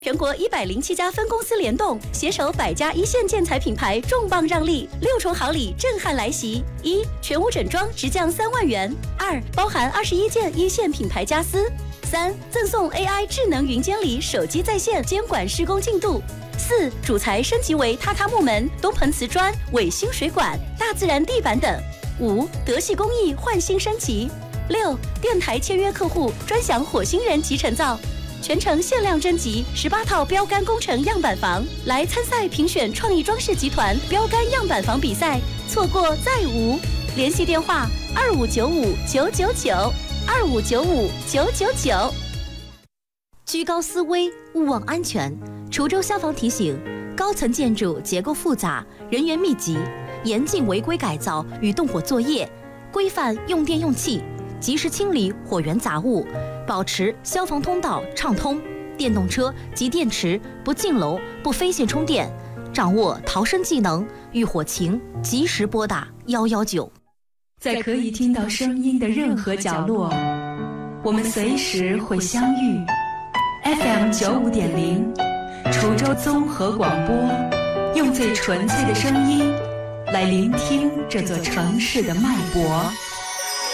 全国107家分公司联动，携手100家一线建材品牌，重磅让利，6重好礼震撼来袭：1. 全屋整装直降3万元；2. 包含21件一线品牌家私；3. 赠送 AI 智能云监理，手机在线监管施工进度；4. 主材升级为榻榻木门、东盆瓷砖、伟星水管、大自然地板等；5. 德系工艺焕新升级；6. 电台签约客户专享火星人集成灶。全程限量征集18套标杆工程样板房，来参赛评选创意装饰集团标杆样板房比赛，错过再无。联系电话2595-999，2595-999。 居高思危，勿忘安全。滁州消防提醒：高层建筑结构复杂，人员密集，严禁违规改造与动火作业，规范用电用气，及时清理火源杂物，保持消防通道畅通。电动车及电池不进楼、不飞线充电，掌握逃生技能，遇火情及时拨打119。 在可以听到声音的任何角落，我们随时会相遇。FM 95.0，滁州综合广播，用最纯粹的声音来聆听这座城市的脉搏。